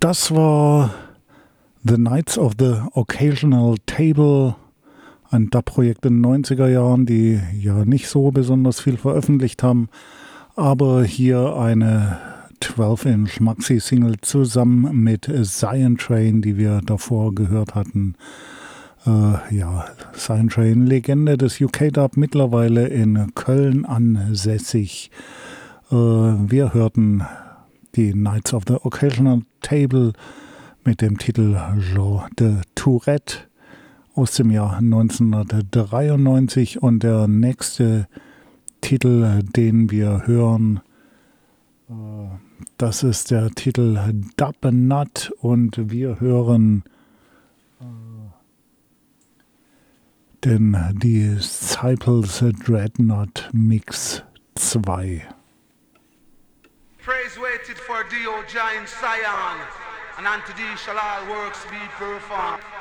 Das war The Knights of the Occasional Table, ein Dub-Projekt in den 90er Jahren, die ja nicht so besonders viel veröffentlicht haben, aber hier eine 12-Inch Maxi-Single zusammen mit Zion Train, die wir davor gehört hatten. Zion Train, Legende des UK-Dub, mittlerweile in Köln ansässig. Wir hörten die Knights of the Occasional Table mit dem Titel Jean de Tourette aus dem Jahr 1993 und der nächste Titel, den wir hören, das ist der Titel Dub Nut und wir hören den Disciples Dreadnought Mix 2. Praise waited for thee, O giant Zion, and unto thee shall all works be performed.